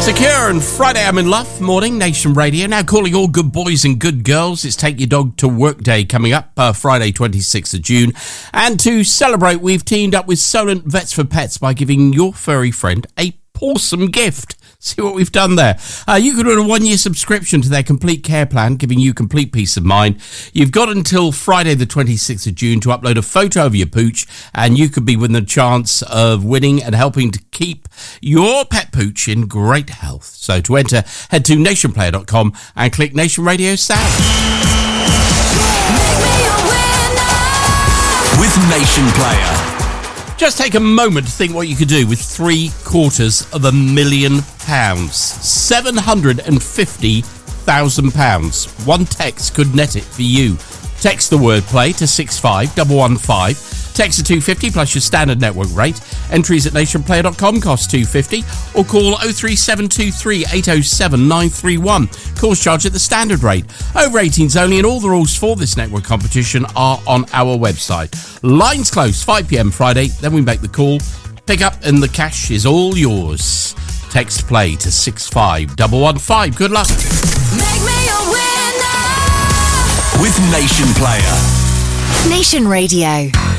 Secure and Friday I'm in Love, morning, Nation Radio. Now calling all good boys and good girls. It's Take Your Dog to Work Day coming up Friday 26th of June. And to celebrate, we've teamed up with Solent Vets for Pets by giving your furry friend a awesome gift. See what we've done there. You could win a 1-year subscription to their complete care plan, giving you complete peace of mind. You've got until Friday the 26th of June to upload a photo of your pooch, and you could be within the chance of winning and helping to keep your pet pooch in great health. So to enter, head to nationplayer.com and click Nation Radio Sound. With Nation Player. Just take a moment to think what you could do with £750,000. £750,000. One text could net it for you. Text the word play to 65115. Text to 250 plus your standard network rate. Entries at nationplayer.com cost £2.50 or call 03723 807 931. Calls charged at the standard rate. Over 18s only, and all the rules for this network competition are on our website. Lines close 5 p.m. Friday, then we make the call. Pick up and the cash is all yours. Text play to 65115. Good luck. Make me a winner with Nation Player. Nation Radio.